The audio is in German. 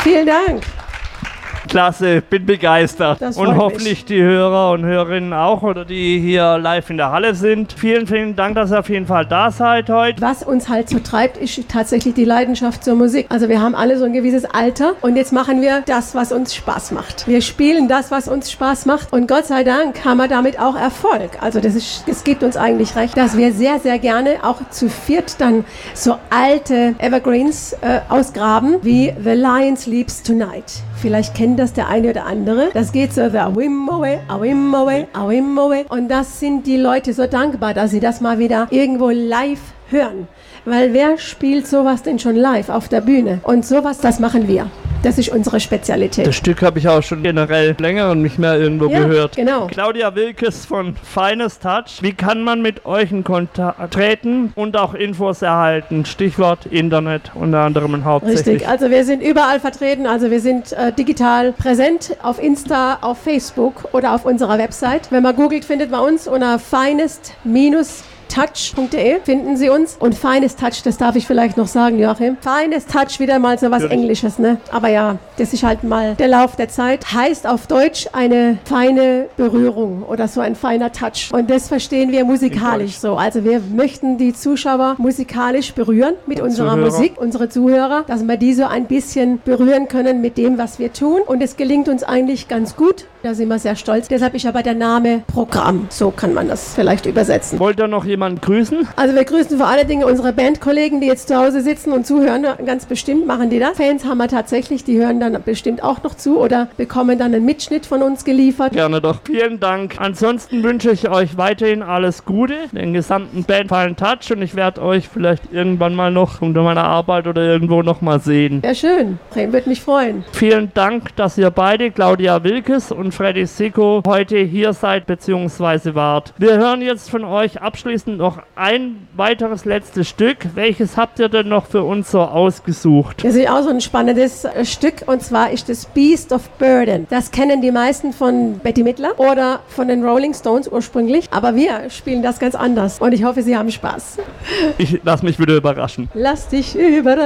Vielen Dank. Klasse, bin begeistert. Und hoffentlich die Hörer und Hörerinnen auch oder die hier live in der Halle sind. Vielen, vielen Dank, dass ihr auf jeden Fall da seid heute. Was uns halt so treibt, ist tatsächlich die Leidenschaft zur Musik. Also wir haben alle so ein gewisses Alter und jetzt machen wir das, was uns Spaß macht. Wir spielen das, was uns Spaß macht und Gott sei Dank haben wir damit auch Erfolg. Also das gibt uns eigentlich recht, dass wir sehr, sehr gerne auch zu viert dann so alte Evergreens ausgraben, wie The Lion Sleeps Tonight. Vielleicht kennt das der eine oder andere. Das geht so, awim away, awim away, awim away. Und das sind die Leute so dankbar, dass sie das mal wieder irgendwo live hören. Weil wer spielt sowas denn schon live auf der Bühne? Und sowas, das machen wir. Das ist unsere Spezialität. Das Stück habe ich auch schon generell länger und nicht mehr irgendwo gehört. Genau. Claudia Wilkes von Finest Touch. Wie kann man mit euch in Kontakt treten und auch Infos erhalten? Stichwort Internet unter anderem und hauptsächlich. Richtig, also wir sind überall vertreten. Also wir sind digital präsent auf Insta, auf Facebook oder auf unserer Website. Wenn man googelt, findet man uns unter finest-touch.de finden Sie uns. Und Finest Touch, das darf ich vielleicht noch sagen, Joachim. Finest Touch, wieder mal so was Englisches, ne? Aber ja, das ist halt mal der Lauf der Zeit. Heißt auf Deutsch eine feine Berührung oder so ein feiner Touch. Und das verstehen wir musikalisch so. Also wir möchten die Zuschauer musikalisch berühren mit unserer Musik, unsere Zuhörer, dass wir die so ein bisschen berühren können mit dem, was wir tun. Und es gelingt uns eigentlich ganz gut. Da sind wir sehr stolz. Deshalb ist aber der Name Programm. So kann man das vielleicht übersetzen. Wollt ihr noch jemanden grüßen? Also wir grüßen vor allen Dingen unsere Bandkollegen, die jetzt zu Hause sitzen und zuhören. Ganz bestimmt machen die das. Fans haben wir tatsächlich, die hören dann bestimmt auch noch zu oder bekommen dann einen Mitschnitt von uns geliefert. Gerne doch. Vielen Dank. Ansonsten wünsche ich euch weiterhin alles Gute, den gesamten Band Finest Touch und ich werde euch vielleicht irgendwann mal noch unter meiner Arbeit oder irgendwo noch mal sehen. Ja, schön. Würde mich freuen. Vielen Dank, dass ihr beide, Claudia Wilkes und Freddy Sicko, heute hier seid bzw. wart. Wir hören jetzt von euch abschließend noch ein weiteres letztes Stück. Welches habt ihr denn noch für uns so ausgesucht? Das ist auch so ein spannendes Stück und zwar ist das Beast of Burden. Das kennen die meisten von Bette Midler oder von den Rolling Stones ursprünglich, aber wir spielen das ganz anders und ich hoffe, Sie haben Spaß. Ich lass mich wieder überraschen. Lass dich überraschen.